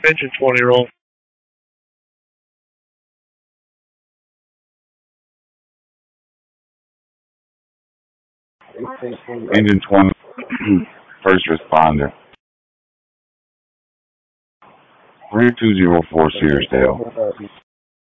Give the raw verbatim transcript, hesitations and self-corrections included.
Engine twenty roll. Engine twenty, first responder. three two zero four Searsdale.